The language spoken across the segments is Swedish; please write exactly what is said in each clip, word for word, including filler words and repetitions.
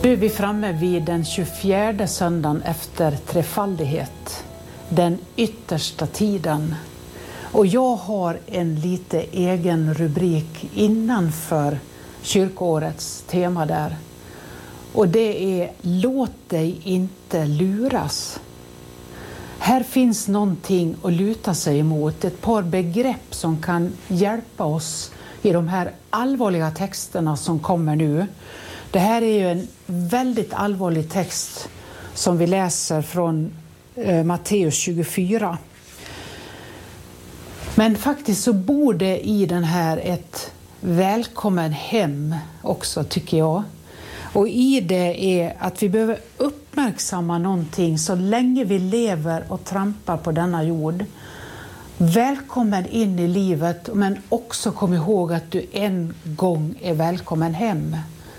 Nu är vi framme vid den tjugofjärde söndagen efter trefaldighet, den yttersta tiden. Och jag har en lite egen rubrik innanför kyrkoårets tema där. Och det är låt dig inte luras. Här finns någonting att luta sig emot, ett par begrepp som kan hjälpa oss i de här allvarliga texterna som kommer nu. Det här är ju en väldigt allvarlig text som vi läser från eh, Matteus tjugofyra. Men faktiskt så bor det i den här ett välkommen hem också, tycker jag. Och i det är att vi behöver uppmärksamma någonting så länge vi lever och trampar på denna jord. Välkommen in i livet, men också kom ihåg att du en gång är välkommen hem.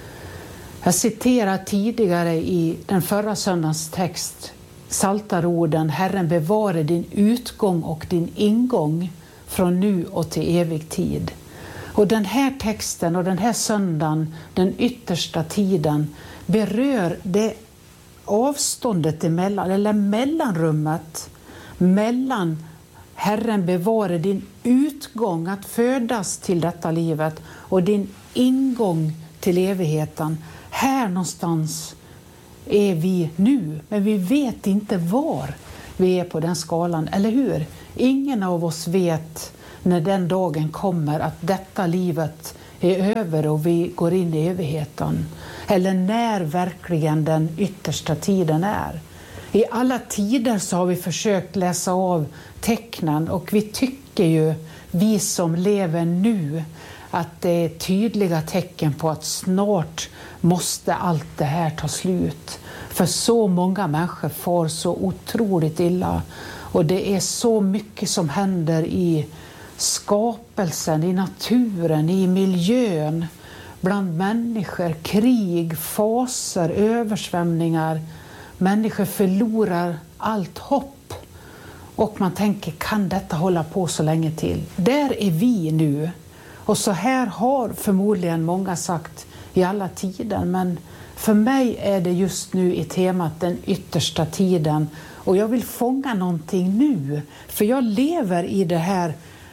Jag citerar tidigare i den förra söndagens text Psaltarorden: Herren bevare din utgång och din ingång från nu och till evig tid. Och den här texten och den här söndagen, den yttersta tiden, berör det avståndet emellan, eller mellanrummet mellan Herren bevare din utgång att födas till detta livet och din ingång till evigheten. Här någonstans är vi nu, men vi vet inte var vi är på den skalan, eller hur? Ingen av oss vet när den dagen kommer att detta livet är över och vi går in i evigheten. Eller när verkligen den yttersta tiden är. I alla tider så har vi försökt läsa av tecknen, och vi tycker ju, vi som lever nu, att det är tydliga tecken på att snart måste allt det här ta slut. För så många människor får så otroligt illa. Och det är så mycket som händer i skapelsen, i naturen, i miljön, bland människor, krig, faser, översvämningar. Människor förlorar allt hopp. Och man tänker, kan detta hålla på så länge till? Där är vi nu. Och så här har förmodligen många sagt i alla tider. Men för mig är det just nu i temat den yttersta tiden. Och jag vill fånga någonting nu. För jag lever i det här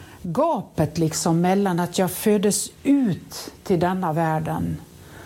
gapet liksom mellan att jag föddes ut till denna världen.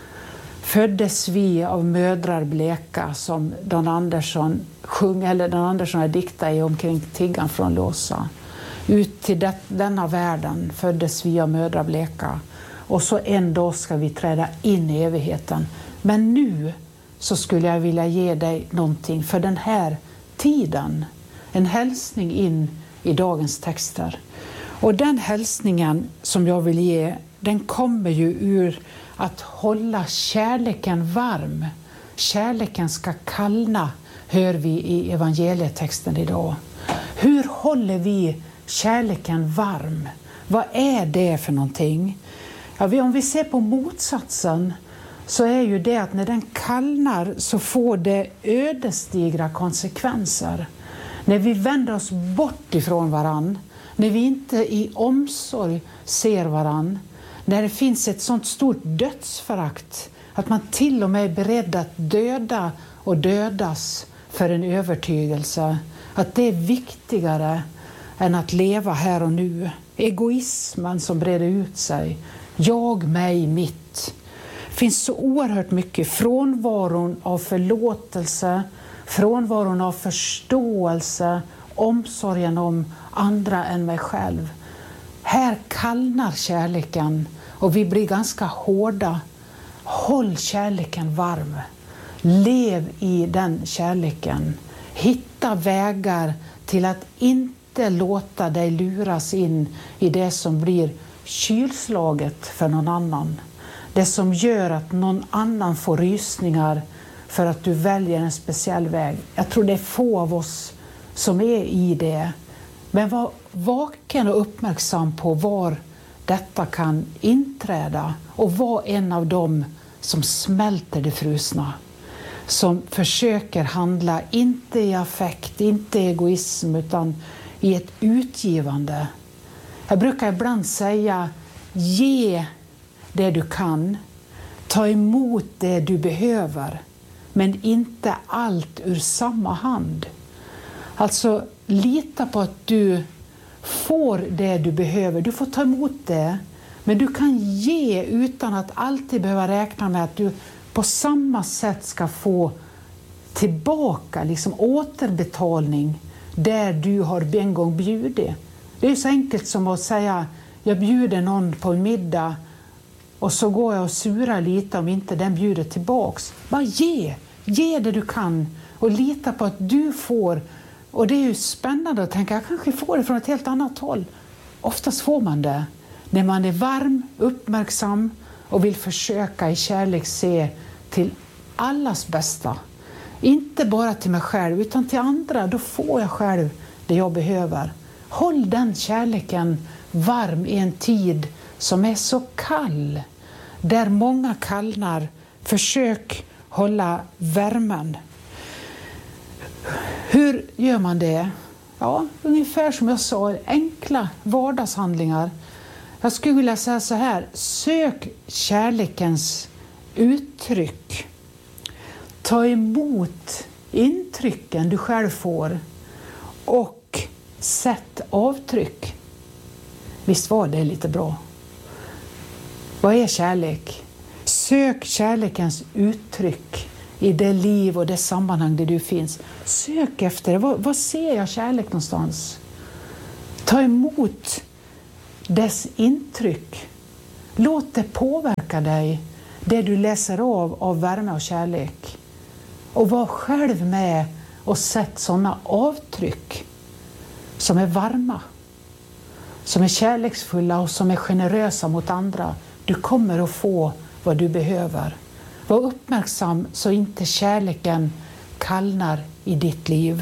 Föddes vi av mödrar bleka, som Don Andersson sjöng, eller Don Andersson har diktat i Omkring tiggan från Låsa. Ut till det, denna världen föddes vi av mödrar bleka. Och så en dag ska vi träda in i evigheten. Men nu så skulle jag vilja ge dig någonting för den här tiden. En hälsning in i dagens texter. Och den hälsningen som jag vill ge, den kommer ju ur att hålla kärleken varm. Kärleken ska kallna, hör vi i evangelietexten idag. Hur håller vi kärleken varm? Vad är det för någonting? Ja, om vi ser på motsatsen så är ju det att när den kallnar så får det ödesdigra konsekvenser. När vi vänder oss bort ifrån varann, när vi inte i omsorg ser varann, när det finns ett sånt stort dödsförakt att man till och med är beredd att döda och dödas för en övertygelse, att det är viktigare än att leva här och nu. Egoismen som breder ut sig, jag, mig, mitt. Det finns så oerhört mycket frånvaron av förlåtelse, frånvaron av förståelse, omsorgen om andra än mig själv. Här kallnar kärleken och vi blir ganska hårda. Håll kärleken varm. Lev i den kärleken. Hitta vägar till att inte låta dig luras in i det som blir kylslaget för någon annan. Det som gör att någon annan får rysningar för att du väljer en speciell väg. Jag tror det är få av oss som är i det. Men var vaken och uppmärksam på var detta kan inträda. Och var en av dem som smälter det frusna. Som försöker handla inte i affekt, inte i egoism, utan i ett utgivande. Jag brukar ibland säga, ge det du kan. Ta emot det du behöver, men inte allt ur samma hand. Alltså lita på att du får det du behöver. Du får ta emot det, men du kan ge utan att alltid behöva räkna med att du på samma sätt ska få tillbaka, liksom återbetalning där du har en gång bjudit. Det är så enkelt som att säga, jag bjuder någon på en middag och så går jag och surar lite om inte den bjuder tillbaks. Bara ge, ge det du kan och lita på att du får. Och det är ju spännande att tänka, jag kanske får det från ett helt annat håll. Oftast får man det när man är varm, uppmärksam och vill försöka i kärlek se till allas bästa. Inte bara till mig själv utan till andra, då får jag själv det jag behöver. Håll den kärleken varm i en tid som är så kall. Där många kallnar, försök hålla värmen. Hur gör man det? Ja, ungefär som jag sa, enkla vardagshandlingar. Jag skulle vilja säga så här, sök kärlekens uttryck. Ta emot intrycken du själv får och sätt avtryck. Visst var det lite bra? Vad är kärlek? Sök kärlekens uttryck i det liv och det sammanhang där du finns. Sök efter det. Vad, vad ser jag kärlek någonstans? Ta emot dess intryck. Låt det påverka dig, det du läser av av värme och kärlek. Och var själv med och sätt sådana avtryck som är varma, som är kärleksfulla och som är generösa mot andra. Du kommer att få vad du behöver. Var uppmärksam så inte kärleken kallnar i ditt liv.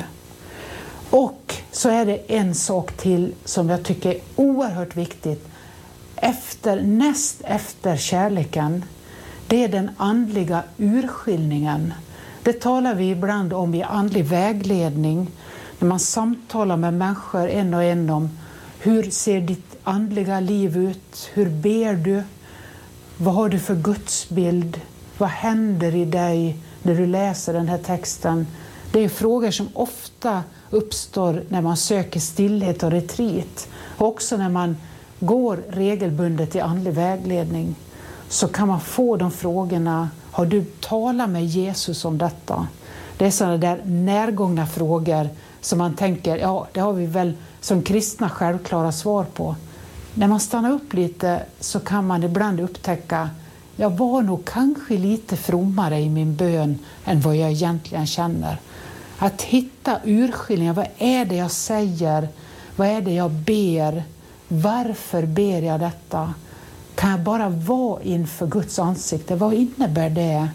Och så är det en sak till som jag tycker är oerhört viktigt. Efter, näst efter kärleken, det är den andliga urskiljningen. Det talar vi ibland om i andlig vägledning. När man samtalar med människor en och en om hur ser ditt andliga liv ut? Hur ber du? Vad har du för gudsbild? Vad händer i dig när du läser den här texten? Det är frågor som ofta uppstår när man söker stillhet och retreat. Och också när man går regelbundet i andlig vägledning så kan man få de frågorna. Har du talat med Jesus om detta? Det är sådana där närgångna frågor som man tänker, ja, det har vi väl som kristna självklara svar på. När man stannar upp lite så kan man ibland upptäcka, jag var nog kanske lite frommare i min bön än vad jag egentligen känner. Att hitta urskiljningar, vad är det jag säger? Vad är det jag ber? Varför ber jag detta? Kan jag bara vara inför Guds ansikte? Vad innebär det?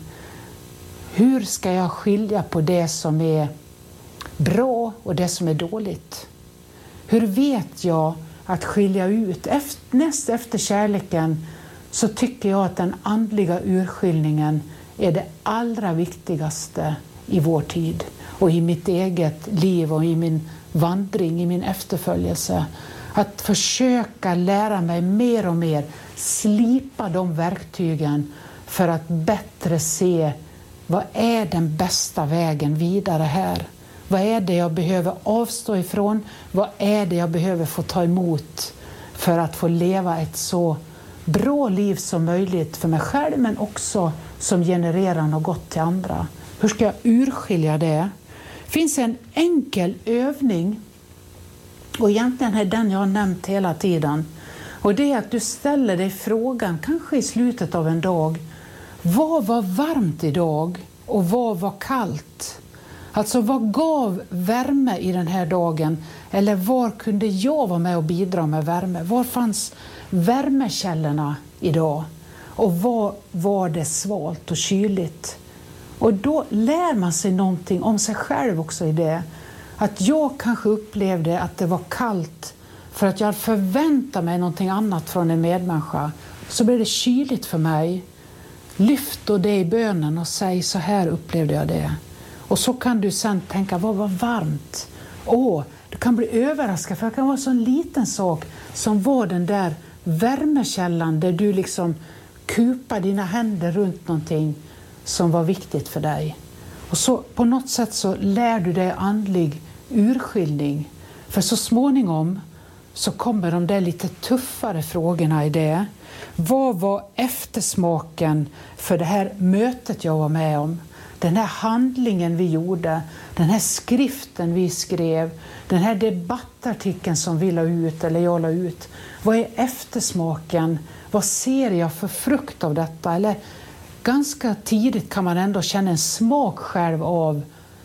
Hur ska jag skilja på det som är bra och det som är dåligt? Hur vet jag att skilja ut? Efter, näst efter kärleken så tycker jag att den andliga urskiljningen är det allra viktigaste i vår tid. Och i mitt eget liv och i min vandring, i min efterföljelse. Att försöka lära mig mer och mer, slipa de verktygen för att bättre se vad är den bästa vägen vidare här. Vad är det jag behöver avstå ifrån? Vad är det jag behöver få ta emot för att få leva ett så bra liv som möjligt för mig själv men också som genererar något gott till andra? Hur ska jag urskilja det? Det finns en enkel övning och egentligen är den jag har nämnt hela tiden. Och det är att du ställer dig frågan, kanske i slutet av en dag, vad var varmt idag och vad var kallt? Alltså vad gav värme i den här dagen? Eller var kunde jag vara med och bidra med värme? Var fanns värmekällorna idag? Och vad var det svalt och kyligt? Och då lär man sig någonting om sig själv också i det. Att jag kanske upplevde att det var kallt för att jag förväntade mig någonting annat från en medmänniska. Så blev det kyligt för mig. Lyft då det i bönen och säg, så här upplevde jag det. Och så kan du sen tänka, vad var varmt? Åh, du kan bli överraskad för det kan vara så en liten sak som var den där värmekällan där du liksom kupa dina händer runt någonting som var viktigt för dig. Och så på något sätt så lär du dig andlig urskiljning. För så småningom så kommer de där lite tuffare frågorna i det. Vad var eftersmaken för det här mötet jag var med om? Den här handlingen vi gjorde, den här skriften vi skrev, den här debattartikeln som vi la ut eller jag la ut. Vad är eftersmaken? Vad ser jag för frukt av detta? Eller ganska tidigt kan man ändå känna en smak själv av,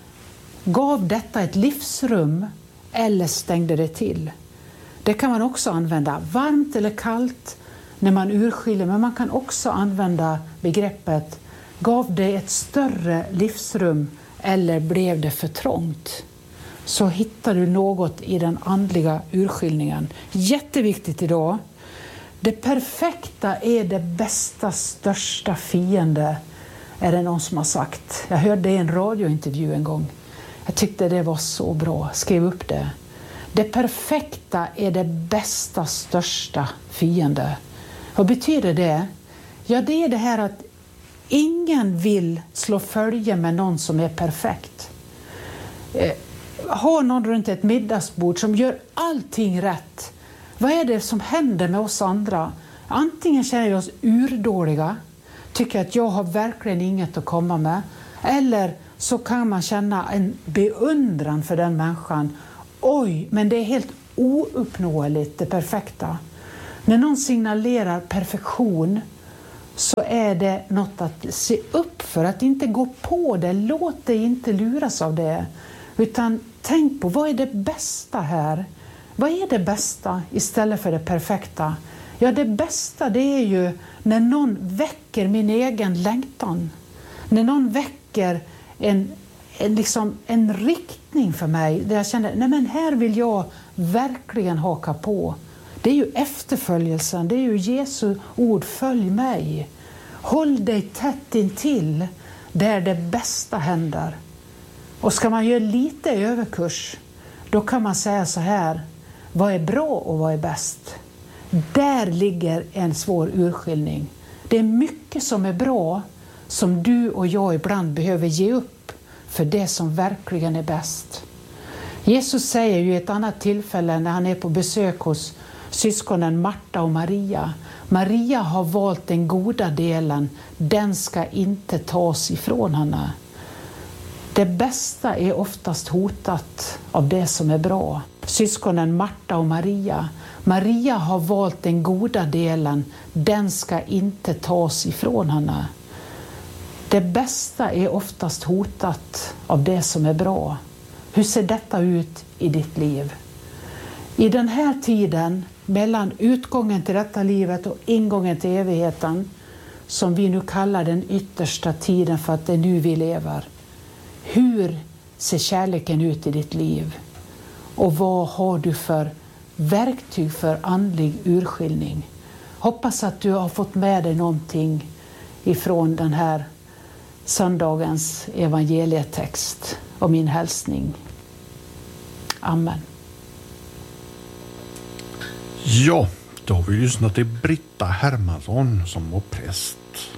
gav detta ett livsrum eller stängde det till? Det kan man också använda varmt eller kallt när man urskiljer, men man kan också använda begreppet, gav det ett större livsrum eller blev det för trångt? Så hittar du något i den andliga urskiljningen. Jätteviktigt idag. Det perfekta är det bästa, största fiende, är det någon som har sagt. Jag hörde det i en radiointervju en gång. Jag tyckte det var så bra. Skrev upp det. Det perfekta är det bästa, största fiende. Vad betyder det? Ja, det är det här att ingen vill slå följe med någon som är perfekt. Eh, ha någon runt ett middagsbord som gör allting rätt. Vad är det som händer med oss andra? Antingen känner vi oss urdåliga, tycker att jag har verkligen inget att komma med. Eller så kan man känna en beundran för den människan. Oj, men det är helt ouppnåeligt, det perfekta. När någon signalerar perfektion så är det något att se upp för, att inte gå på det. Låt dig inte luras av det. Utan tänk på, vad är det bästa här? Vad är det bästa istället för det perfekta? Ja, det bästa det är ju när någon väcker min egen längtan. När någon väcker en, en, liksom en riktning för mig. Där jag känner, nej men här vill jag verkligen haka på. Det är ju efterföljelsen, det är ju Jesu ord, följ mig. Håll dig tätt intill där det bästa händer. Och ska man göra lite överkurs, då kan man säga så här, vad är bra och vad är bäst? Där ligger en svår urskiljning. Det är mycket som är bra som du och jag ibland behöver ge upp för det som verkligen är bäst. Jesus säger ju ett annat tillfälle när han är på besök hos syskonen Marta och Maria. Maria har valt den goda delen, den ska inte tas ifrån henne. Det bästa är oftast hotat av det som är bra. Syskonen Marta och Maria. Maria har valt den goda delen, den ska inte tas ifrån henne. Det bästa är oftast hotat av det som är bra. Hur ser detta ut i ditt liv? I den här tiden, mellan utgången till detta livet och ingången till evigheten, som vi nu kallar den yttersta tiden för att det är nu vi lever. Hur ser kärleken ut i ditt liv? Och vad har du för verktyg för andlig urskiljning? Hoppas att du har fått med dig någonting ifrån den här söndagens evangelietext och min hälsning. Amen. Ja, då har vi lyssnat till Britta Hermansson som var präst